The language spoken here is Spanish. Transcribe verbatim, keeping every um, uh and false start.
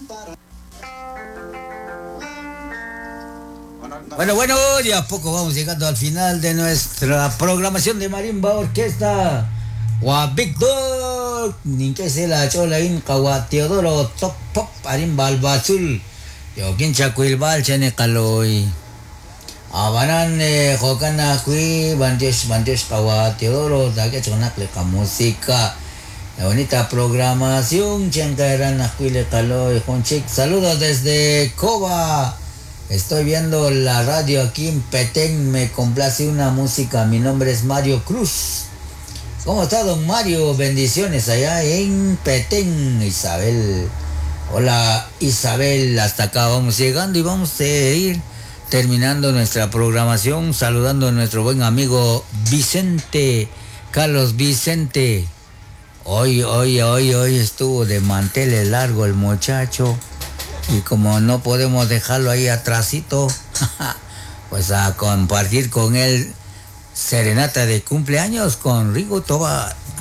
Bueno, bueno, ya a poco vamos llegando al final de nuestra programación de Marimba Orquesta. Wa Victor, ni que se la chola inca, wa Teodoro, top, top, Marimba Albazul. Yo, quien chacuil bal, chene caloi. Abanan, eh, jocana kui, bandios, bandios, kawa Teodoro, da que chonakle ka música. La bonita programación, chencaeran acuile caloi, Jonchic. Saludos desde Coba. Estoy viendo la radio aquí en Petén, me complace una música. Mi nombre es Mario Cruz. ¿Cómo está, don Mario? Bendiciones allá en Petén, Isabel. Hola, Isabel. Hasta acá vamos llegando y vamos a ir terminando nuestra programación, saludando a nuestro buen amigo Vicente, Carlos Vicente. Hoy, hoy, hoy, hoy estuvo de manteles largo el muchacho. Y como no podemos dejarlo ahí atrásito, pues a compartir con él serenata de cumpleaños con Rigo Tobar.